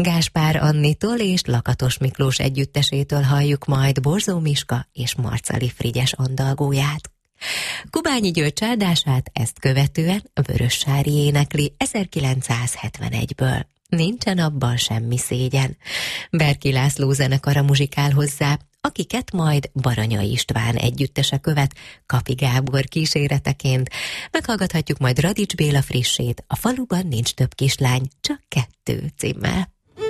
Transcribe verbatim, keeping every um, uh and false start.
Gáspár Annitól és Lakatos Miklós együttesétől halljuk majd Borzó Miska és Marcali Frigyes andalgóját. Kubányi György áldását ezt követően Vörössári énekli ezerkilencszázhetvenegyből. Nincsen abban semmi szégyen. Berki László zenekara muzsikál hozzá, akiket majd Baranya István együttese követ Kapi Gábor kíséreteként. Meghallgathatjuk majd Radics Béla frissét, A faluban nincs több kislány, csak kettő címmel.